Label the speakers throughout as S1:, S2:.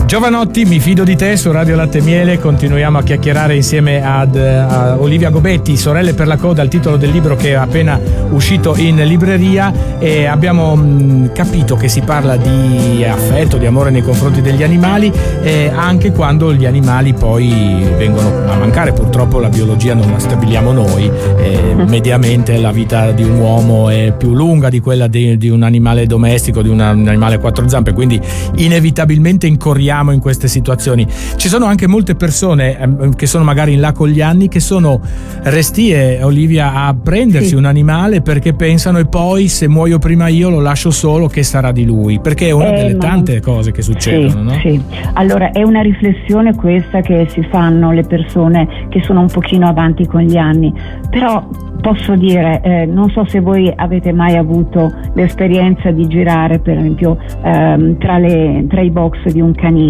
S1: Giovanotti, mi fido di te su Radio Latte e Miele. Continuiamo a chiacchierare insieme a Olivia Gobetti, Sorelle per la coda, il titolo del libro che è appena uscito in libreria, e abbiamo capito che si parla di affetto, di amore nei confronti degli animali, anche quando gli animali poi vengono a mancare. Purtroppo la biologia non la stabiliamo noi, mediamente la vita di un uomo è più lunga di quella di un animale domestico, di un animale a quattro zampe, quindi inevitabilmente incorriamo in queste situazioni. Ci sono anche molte persone che sono magari in là con gli anni, che sono restie, Olivia, a prendersi un animale perché pensano: e poi se muoio prima io lo lascio solo, che sarà di lui? Perché è una delle tante cose che succedono, no?
S2: Sì, allora è una riflessione questa che si fanno le persone che sono un pochino avanti con gli anni, però posso dire, non so se voi avete mai avuto l'esperienza di girare per esempio tra i box di un canile.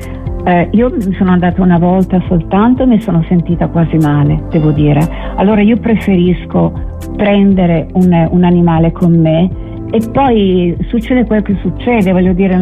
S2: Io sono andata una volta soltanto e mi sono sentita quasi male, devo dire. Allora io preferisco prendere un animale con me, e poi succede quel che succede, voglio dire,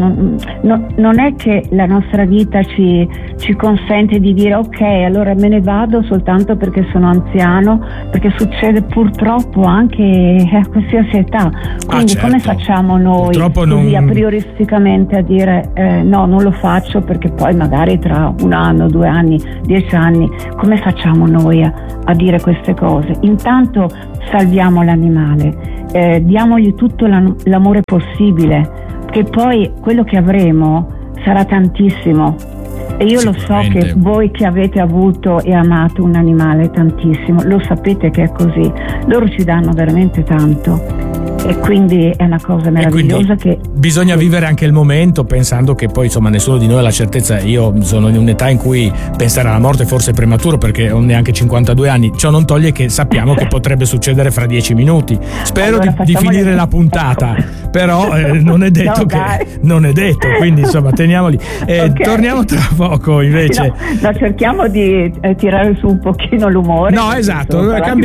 S2: non è che la nostra vita ci consente di dire ok, allora me ne vado soltanto perché sono anziano, perché succede purtroppo anche a qualsiasi età. Quindi
S1: certo.
S2: Come facciamo noi così a prioristicamente a dire no, non lo faccio perché poi magari tra un anno, 2 anni, 10 anni, come facciamo noi a dire queste cose? Intanto salviamo l'animale, diamogli tutto l'amore possibile, che poi quello che avremo sarà tantissimo, e io lo so che voi che avete avuto e amato un animale tantissimo lo sapete che è così. Loro ci danno veramente tanto, e quindi è una cosa meravigliosa che
S1: bisogna vivere anche il momento, pensando che poi insomma nessuno di noi ha la certezza. Io sono in un'età in cui pensare alla morte forse è prematuro, perché ho neanche 52 anni. Ciò non toglie che sappiamo che potrebbe succedere fra 10 minuti. Spero allora di finire la puntata, però non è detto non è detto, quindi insomma teniamoli. Torniamo tra poco invece.
S2: No, cerchiamo di tirare su un pochino l'umore.
S1: No, esatto,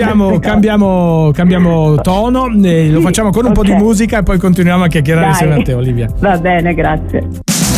S1: cambiamo tono, lo facciamo con un po' di musica e poi continuiamo a chiacchierare insieme a te, Olivia.
S2: Va bene, grazie.